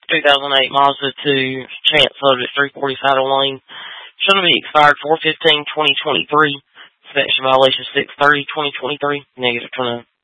2008 Mazda 2 Chance loaded at 340 Saddle Lane. Should be expired 4/15/2023. Inspection violation 6/30/2023. Negative 29.